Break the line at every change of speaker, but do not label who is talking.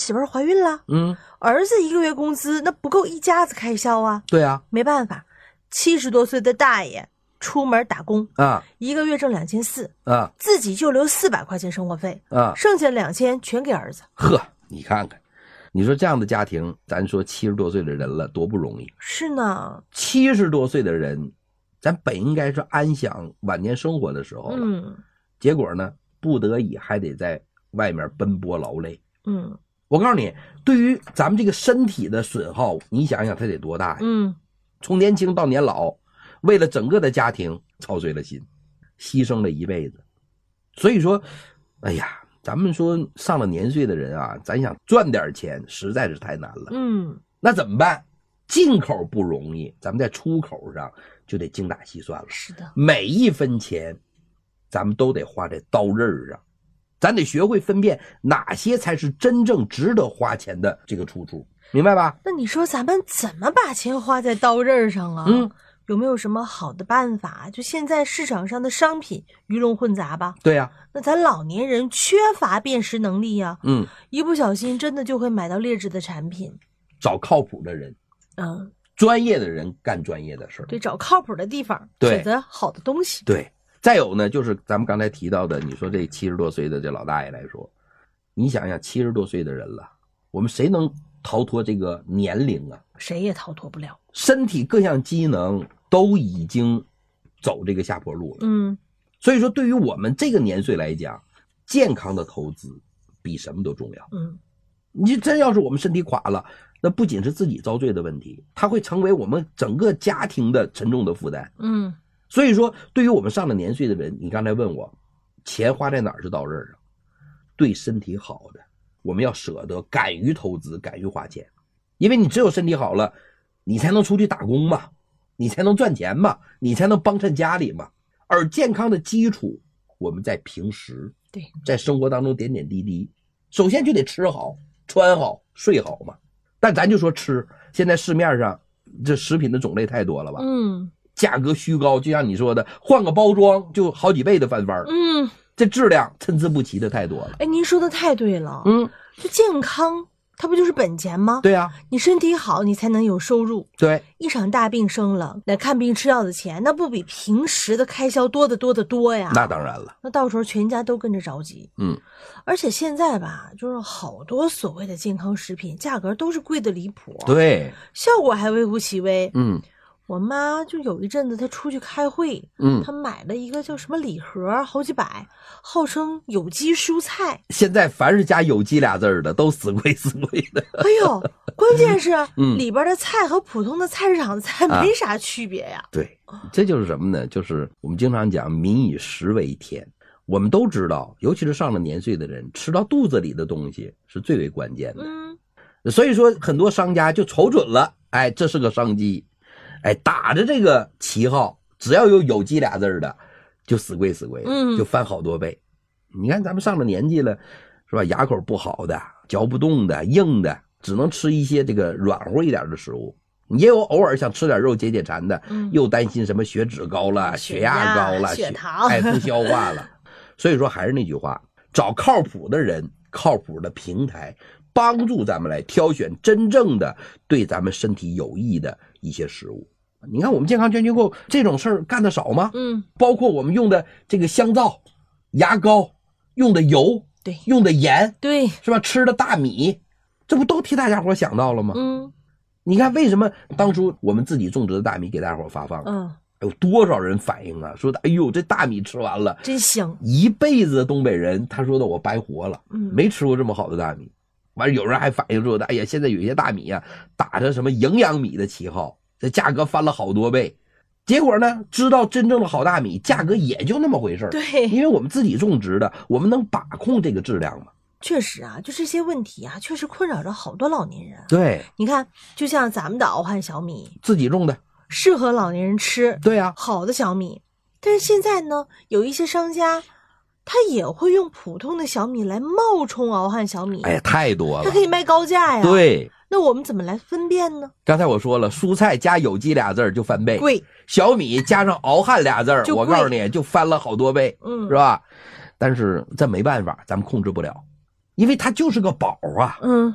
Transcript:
媳妇儿怀孕了，儿子1个月工资那不够一家子开销啊。
对啊，
没办法，70多岁的大爷出门打工
啊
，1个月挣2400
啊，
自己就留400块钱生活费
啊，
剩下2000全给儿子。
呵，你看看，你说这样的家庭，咱说70多岁的人了，多不容易。
是呢
，70多岁的人，咱本应该是安享晚年生活的时候了，结果呢，不得已还得在外面奔波劳累。我告诉你，对于咱们这个身体的损耗，你想想它得多大呀？从年轻到年老，为了整个的家庭操碎了心，牺牲了一辈子。所以说，哎呀，咱们说上了年岁的人啊，咱想赚点钱实在是太难了。那怎么办？进口不容易，咱们在出口上就得精打细算了。
是的，
每一分钱咱们都得花在刀刃上，咱得学会分辨哪些才是真正值得花钱的这个出处，明白吧？
那你说咱们怎么把钱花在刀刃上啊？有没有什么好的办法？就现在市场上的商品鱼龙混杂吧。
对呀，
那咱老年人缺乏辨识能力呀，一不小心真的就会买到劣质的产品。
找靠谱的人，专业的人干专业的事儿。
对，找靠谱的地方，选择好的东西。
对，再有呢，就是咱们刚才提到的，你说这70多岁的这老大爷来说，你想想70多岁的人了，我们谁能逃脱这个年龄啊？
谁也逃脱不了，
身体各项机能都已经走这个下坡路了。所以说对于我们这个年岁来讲，健康的投资比什么都重要。你真要是我们身体垮了，那不仅是自己遭罪的问题，它会成为我们整个家庭的沉重的负担。所以说对于我们上了年岁的人，你刚才问我钱花在哪儿是刀刃上，对身体好的我们要舍得，敢于投资，敢于花钱。因为你只有身体好了，你才能出去打工嘛，你才能赚钱嘛，你才能帮衬家里嘛。而健康的基础我们在平时，
对，
在生活当中点点滴滴，首先就得吃好穿好睡好嘛。但咱就说吃，现在市面上这食品的种类太多了吧，价格虚高，就像你说的，换个包装就好几倍的翻番。这质量参差不齐的太多了。
哎，您说的太对了。这健康它不就是本钱吗？
对啊，
你身体好你才能有收入。
对，
一场大病生了，那看病吃药的钱那不比平时的开销多得多得多呀。
那当然了，
那到时候全家都跟着着急。而且现在吧，就是好多所谓的健康食品价格都是贵的离谱，
对，
效果还微乎其微。我妈就有一阵子她出去开会，她买了一个叫什么礼盒，好几百，号称有机蔬菜。
现在凡是加有机俩字的都死贵死贵的。
哎呦，关键是里边的菜和普通的菜市场的菜没啥区别呀。
对，这就是什么呢？就是我们经常讲民以食为天。我们都知道，尤其是上了年岁的人，吃到肚子里的东西是最为关键的。所以说很多商家就瞅准了，哎，这是个商机。哎，打着这个旗号，只要有机俩字的就死贵死贵，就翻好多倍。你看咱们上了年纪了，是吧？牙口不好的，嚼不动的，硬的，只能吃一些这个软和一点的食物。也有偶尔想吃点肉解解馋的，又担心什么血脂高了、血压高了、
血糖
不消化了。所以说还是那句话，找靠谱的人、靠谱的平台，帮助咱们来挑选真正的对咱们身体有益的一些食物。你看我们健康全机构这种事儿干得少吗？包括我们用的这个香皂、牙膏，用的油，
对，
用的盐，
对，
是吧？吃的大米，这不都替大家伙想到了吗？你看为什么当初我们自己种植的大米给大家伙发放有多少人反映啊，说的哎呦这大米吃完了
真香，
一辈子的东北人他说的我白活了，没吃过这么好的大米。完有人还反映说的，哎呀现在有些大米啊打着什么营养米的旗号，这价格翻了好多倍。结果呢，知道真正的好大米价格也就那么回事。
对，
因为我们自己种植的，我们能把控这个质量嘛。
确实啊，就这些问题啊，确实困扰着好多老年人。
对，
你看，就像咱们的熬汉小米，
自己种的，
适合老年人吃。
对啊，
好的小米。但是现在呢，有一些商家，他也会用普通的小米来冒充熬汉小米。
哎呀，太多了，
他可以卖高价呀。
对，
那我们怎么来分辨呢？
刚才我说了，蔬菜加有机俩字就翻倍，
贵；
小米加上熬汉俩字，我告诉你就翻了好多倍，是吧？但是这没办法，咱们控制不了，因为它就是个宝啊。